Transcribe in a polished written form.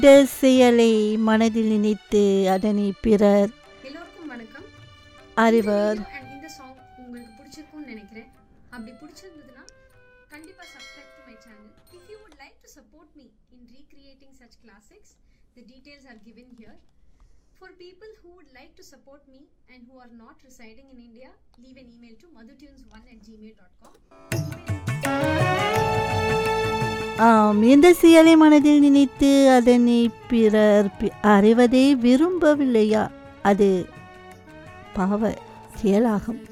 இந்த செயலை மனதில் நினைத்து அதனை பிறர் எல்லோருக்கும் வணக்கம். அறிவர். இந்த சாங் உங்களுக்கு பிடிச்சிருக்கும்னு நினைக்கிறேன். அப்படி பிடிச்சிருந்ததுன்னா கண்டிப்பா subscribe to my channel. If you would like to support me in recreating such classics, the details are given here. For people who would like to support me and who are not residing in India, leave an email to madhutunes1@gmail.com. இந்த செயலை மனதில் நினைத்து அதனை பிறர் அறிவதை விரும்பவில்லையா, அது பாவ செயலாகும்.